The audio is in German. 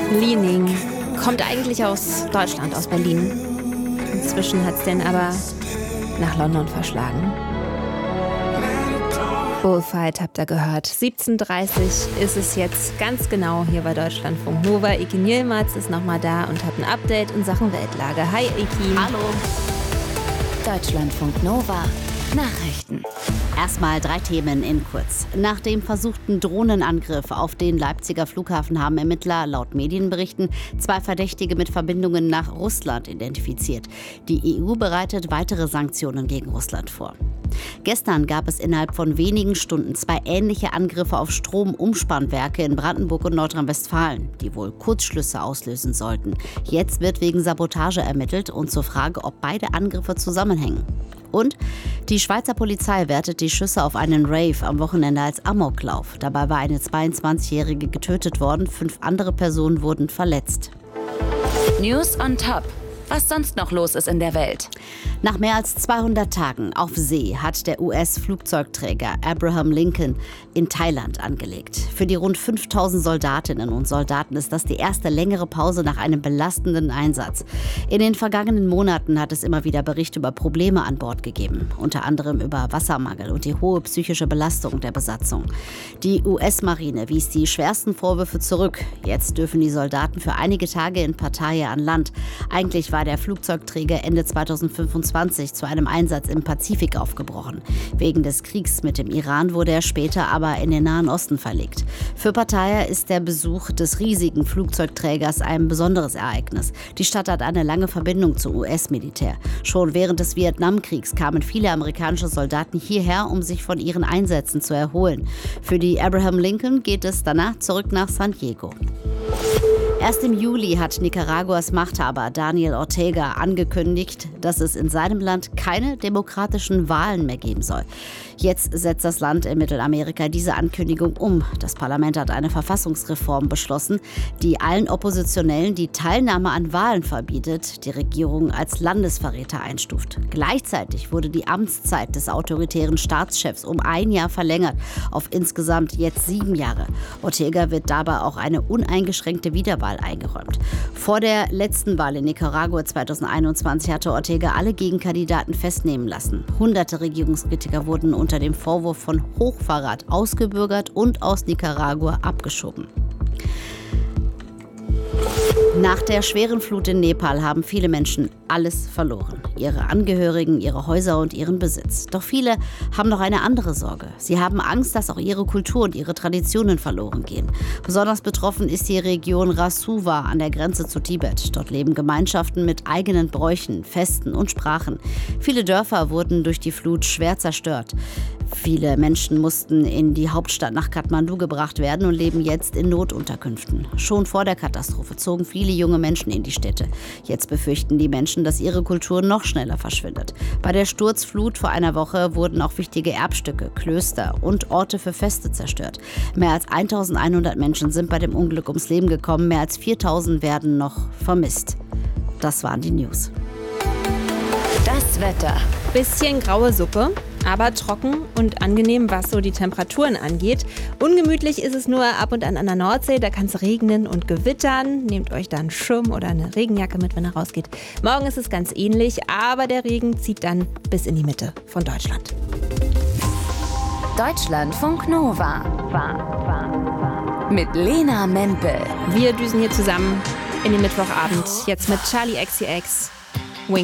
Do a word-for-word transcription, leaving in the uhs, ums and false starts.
Leaning kommt eigentlich aus Deutschland, aus Berlin. Inzwischen hat es den aber nach London verschlagen. Bullfight habt ihr gehört. siebzehn Uhr dreißig ist es jetzt ganz genau hier bei Deutschlandfunk Nova. Ekin Yilmaz ist nochmal da und hat ein Update in Sachen Weltlage. Hi Ekin. Hallo. Deutschlandfunk Nova. Nachrichten. Erstmal drei Themen in kurz. Nach dem versuchten Drohnenangriff auf den Leipziger Flughafen haben Ermittler laut Medienberichten zwei Verdächtige mit Verbindungen nach Russland identifiziert. Die E U bereitet weitere Sanktionen gegen Russland vor. Gestern gab es innerhalb von wenigen Stunden zwei ähnliche Angriffe auf Stromumspannwerke in Brandenburg und Nordrhein-Westfalen, die wohl Kurzschlüsse auslösen sollten. Jetzt wird wegen Sabotage ermittelt und zur Frage, ob beide Angriffe zusammenhängen. Und die Schweizer Polizei wertet die Schüsse auf einen Rave am Wochenende als Amoklauf. Dabei war eine zweiundzwanzigjährige getötet worden, fünf andere Personen wurden verletzt. News on Top. Was sonst noch los ist in der Welt. Nach mehr als zweihundert Tagen auf See hat der U S-Flugzeugträger Abraham Lincoln in Thailand angelegt. Für die rund fünftausend Soldatinnen und Soldaten ist das die erste längere Pause nach einem belastenden Einsatz. In den vergangenen Monaten hat es immer wieder Berichte über Probleme an Bord gegeben, unter anderem über Wassermangel und die hohe psychische Belastung der Besatzung. Die U S-Marine wies die schwersten Vorwürfe zurück. Jetzt dürfen die Soldaten für einige Tage in Pattaya an Land. Eigentlich war der Flugzeugträger Ende zweitausendfünfundzwanzig zu einem Einsatz im Pazifik aufgebrochen. Wegen des Kriegs mit dem Iran wurde er später aber in den Nahen Osten verlegt. Für Pattaya ist der Besuch des riesigen Flugzeugträgers ein besonderes Ereignis. Die Stadt hat eine lange Verbindung zum U S-Militär. Schon während des Vietnamkriegs kamen viele amerikanische Soldaten hierher, um sich von ihren Einsätzen zu erholen. Für die Abraham Lincoln geht es danach zurück nach San Diego. Erst im Juli hat Nicaraguas Machthaber Daniel Ortega angekündigt, dass es in seinem Land keine demokratischen Wahlen mehr geben soll. Jetzt setzt das Land in Mittelamerika diese Ankündigung um. Das Parlament hat eine Verfassungsreform beschlossen, die allen Oppositionellen die Teilnahme an Wahlen verbietet, die Regierung als Landesverräter einstuft. Gleichzeitig wurde die Amtszeit des autoritären Staatschefs um ein Jahr verlängert, auf insgesamt jetzt sieben Jahre. Ortega wird dabei auch eine uneingeschränkte Wiederwahl eingeräumt. Vor der letzten Wahl in Nicaragua zweitausendeinundzwanzig hatte Ortega alle Gegenkandidaten festnehmen lassen. Hunderte Regierungskritiker wurden unter dem Vorwurf von Hochverrat ausgebürgert und aus Nicaragua abgeschoben. Nach der schweren Flut in Nepal haben viele Menschen alles verloren. Ihre Angehörigen, ihre Häuser und ihren Besitz. Doch viele haben noch eine andere Sorge. Sie haben Angst, dass auch ihre Kultur und ihre Traditionen verloren gehen. Besonders betroffen ist die Region Rasuwa an der Grenze zu Tibet. Dort leben Gemeinschaften mit eigenen Bräuchen, Festen und Sprachen. Viele Dörfer wurden durch die Flut schwer zerstört. Viele Menschen mussten in die Hauptstadt nach Kathmandu gebracht werden und leben jetzt in Notunterkünften. Schon vor der Katastrophe zogen viele junge Menschen in die Städte. Jetzt befürchten die Menschen, dass ihre Kultur noch schneller verschwindet. Bei der Sturzflut vor einer Woche wurden auch wichtige Erbstücke, Klöster und Orte für Feste zerstört. Mehr als eintausendeinhundert Menschen sind bei dem Unglück ums Leben gekommen. Mehr als viertausend werden noch vermisst. Das waren die News. Das Wetter. Bisschen graue Suppe, aber trocken und angenehm, was so die Temperaturen angeht. Ungemütlich ist es nur ab und an an der Nordsee, da kann es regnen und gewittern. Nehmt euch da einen Schirm oder eine Regenjacke mit, wenn ihr rausgeht. Morgen ist es ganz ähnlich, aber der Regen zieht dann bis in die Mitte von Deutschland. Deutschlandfunk Nova. Mit Lena Mempel. Wir düsen hier zusammen in den Mittwochabend, jetzt mit Charli X C X.